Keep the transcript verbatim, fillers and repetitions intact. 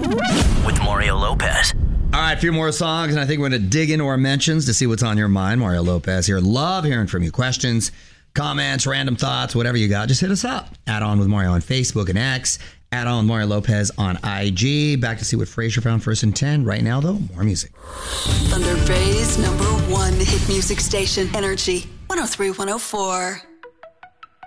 with Mario Lopez. All right, a few more songs, and I think we're going to dig into our mentions to see what's on your mind. Mario Lopez here. Love hearing from you. Questions, comments, random thoughts, whatever you got, just hit us up. Add On with Mario on Facebook and X. Add On with Mario Lopez on I G. Back to see what Fraser found first and ten. Right now, though, more music. Thunder Bay's number one hit music station, Energy one oh three point one oh four.